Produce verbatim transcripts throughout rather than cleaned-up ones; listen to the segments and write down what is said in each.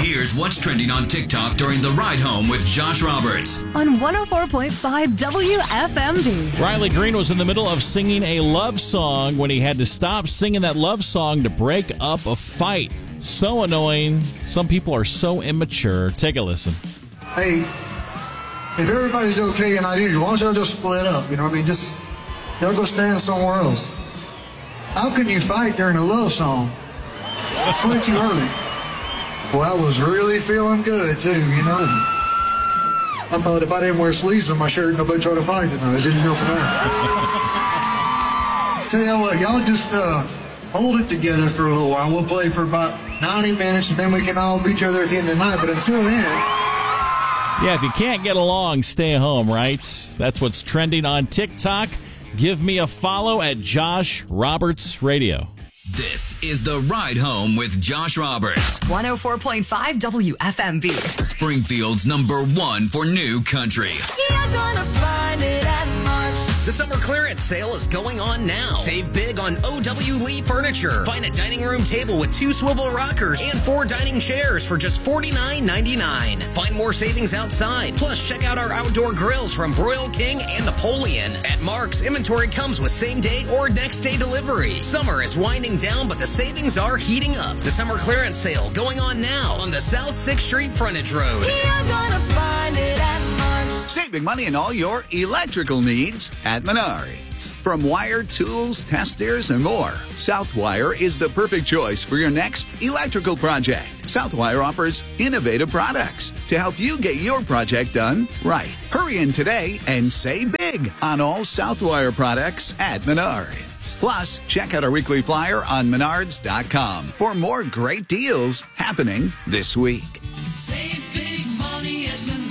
Here's what's trending on TikTok during the ride home with Josh Roberts on one oh four point five W F M B. Riley Green was in the middle of singing a love song when he had to stop singing that love song to break up a fight. So annoying. Some people are so immature. Take a listen. Hey, if everybody's okay and I do, why don't y'all just split up? You know what I mean? Just, y'all go stand somewhere else. How can you fight during a love song? That's way too early. Well, I was really feeling good, too, you know. I thought if I didn't wear sleeves on my shirt, nobody tried to fight tonight. It didn't help with that. Tell you what, y'all just uh, hold it together for a little while. We'll play for about ninety minutes, and then we can all beat each other at the end of the night. But until then... Yeah, if you can't get along, stay home, right? That's what's trending on TikTok. Give me a follow at Josh Roberts Radio. This is The Ride Home with Josh Roberts. one oh four point five W F M B. Springfield's number one for new country. You're gonna find it at March. The summer clearance sale is going on now. Save big on O W Lee Furniture. Find a dining room table with two swivel rockers and four dining chairs for just forty-nine ninety-nine. Find more savings outside. Plus, check out our outdoor grills from Broil King and Napoleon. At Mark's, inventory comes with same-day or next-day delivery. Summer is winding down, but the savings are heating up. The summer clearance sale going on now on the South sixth Street Frontage Road. You're gonna find it at March. Saving money on all your electrical needs at Menards. From wire, tools, testers, and more, Southwire is the perfect choice for your next electrical project. Southwire offers innovative products to help you get your project done right. Hurry in today and save big on all Southwire products at Menards. Plus, check out our weekly flyer on menards dot com for more great deals happening this week. Save big money at Menards.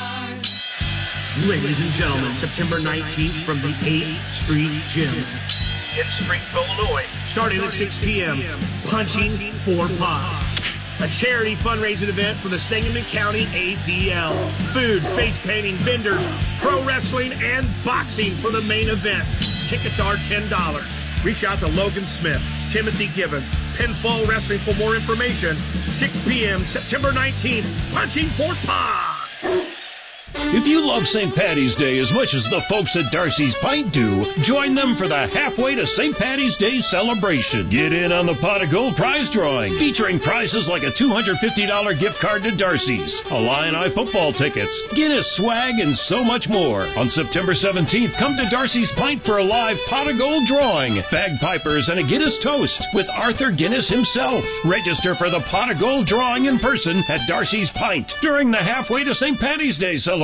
Ladies and gentlemen, September nineteenth from the eighth Street Gym in Springfield, Illinois, starting at six p.m., Punching for Pods. A charity fundraising event for the Sangamon County A P L. Food, face painting, vendors, pro wrestling, and boxing for the main event. Tickets are ten dollars. Reach out to Logan Smith, Timothy Gibbons, Pinfall Wrestling for more information. six p.m., September nineteenth, Punching for Pods. If you love Saint Patty's Day as much as the folks at Darcy's Pint do, join them for the Halfway to Saint Patty's Day celebration. Get in on the Pot of Gold prize drawing, featuring prizes like a two hundred fifty dollars gift card to Darcy's, Illini football tickets, Guinness swag, and so much more. On September seventeenth, come to Darcy's Pint for a live Pot of Gold drawing, bagpipers, and a Guinness toast with Arthur Guinness himself. Register for the Pot of Gold drawing in person at Darcy's Pint during the Halfway to Saint Patty's Day celebration.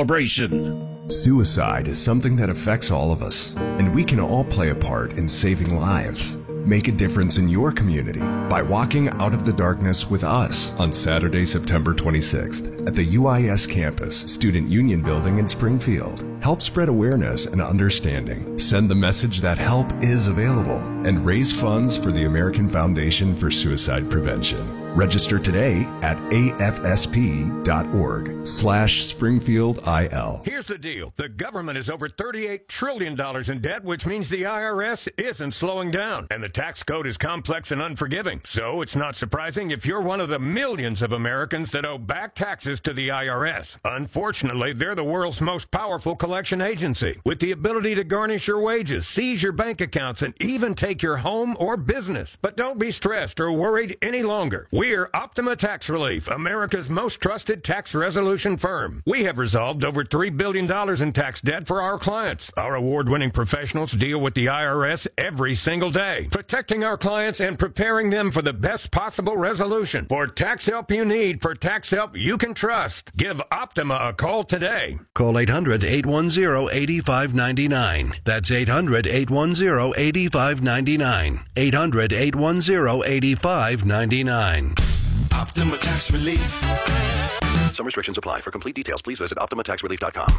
Suicide is something that affects all of us, and we can all play a part in saving lives. Make a difference in your community by walking out of the darkness with us on Saturday, September twenty-sixth at the U I S campus, Student Union Building in Springfield. Help spread awareness and understanding. Send the message that help is available and raise funds for the American Foundation for Suicide Prevention. Register today at afsp.org slash Springfield IL. Here's the deal. The government is over thirty-eight trillion dollars in debt, which means the I R S isn't slowing down. And the tax code is complex and unforgiving. So it's not surprising if you're one of the millions of Americans that owe back taxes to the I R S. Unfortunately, they're the world's most powerful collection agency, with the ability to garnish your wages, seize your bank accounts, and even take your home or business. But don't be stressed or worried any longer. We're Optima Tax Relief, America's most trusted tax resolution firm. We have resolved over three billion dollars in tax debt for our clients. Our award-winning professionals deal with the I R S every single day, protecting our clients and preparing them for the best possible resolution. For tax help you need, for tax help you can trust, give Optima a call today. Call eight hundred, eight one zero, eight five nine nine. That's eight hundred, eight one zero, eight five nine nine. eight hundred, eight one zero, eight five nine nine. Optima Tax Relief. Some restrictions apply. For complete details, please visit optima tax relief dot com.